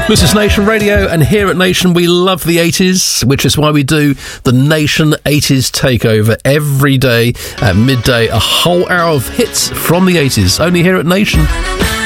This is Nation Radio, and here at Nation we love the 80s, which is why we do the Nation 80s Takeover every day at midday, a whole hour of hits from the 80s, only here at Nation.